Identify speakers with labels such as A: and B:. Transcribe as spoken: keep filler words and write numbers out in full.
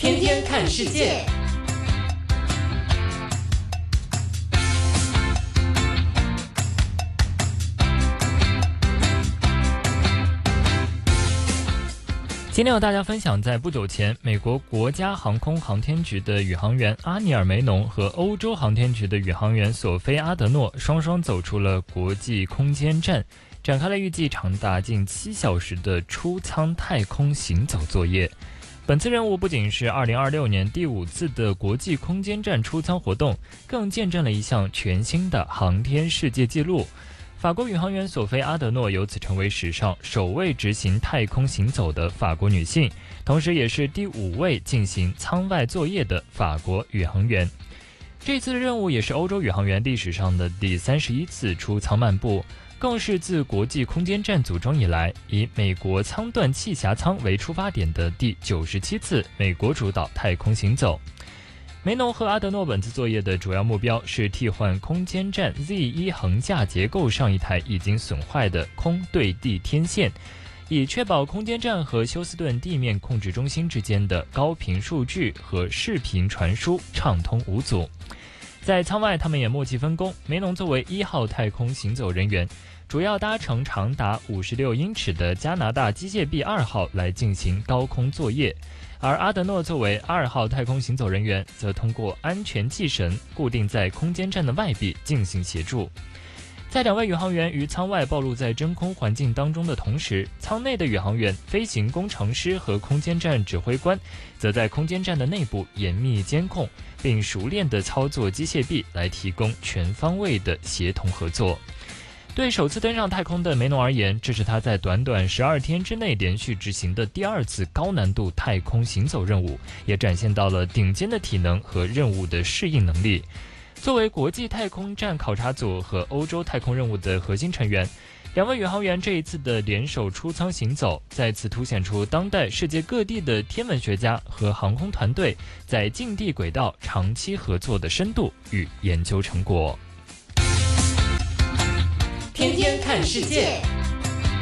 A: 天天看世界。今天和大家分享，在不久前，美国国家航空航天局的宇航员阿尼尔·梅农和欧洲航天局的宇航员索菲·阿德诺双双走出了国际空间站，展开了预计长达近七小时的出舱太空行走作业。本次任务不仅是二零二六年第五次的国际空间站出舱活动，更见证了一项全新的航天世界纪录。法国宇航员索菲·阿德诺由此成为史上首位执行太空行走的法国女性，同时也是第五位进行舱外作业的法国宇航员。这次的任务也是欧洲宇航员历史上的第三十一次出舱漫步，更是自国际空间站组装以来，以美国舱段气峡舱为出发点的第九十七次美国主导太空行走。梅农和阿德诺本次作业的主要目标是替换空间站 Z 一 横架结构上一台已经损坏的空对地天线，以确保空间站和休斯顿地面控制中心之间的高频数据和视频传输畅通无阻。在舱外，他们也默契分工。梅农作为一号太空行走人员，主要搭乘长达五十六英尺的加拿大机械臂二号来进行高空作业，而阿德诺作为二号太空行走人员，则通过安全系绳固定在空间站的外壁进行协助。在两位宇航员于舱外暴露在真空环境当中的同时，舱内的宇航员、飞行工程师和空间站指挥官则在空间站的内部严密监控，并熟练地操作机械臂来提供全方位的协同合作。对首次登上太空的梅农而言，这是他在短短十二天之内连续执行的第二次高难度太空行走任务，也展现到了顶尖的体能和任务的适应能力。作为国际太空站考察组和欧洲太空任务的核心成员，两位宇航员这一次的联手出舱行走，再次凸显出当代世界各地的天文学家和航空团队在近地轨道长期合作的深度与研究成果。天天看世界。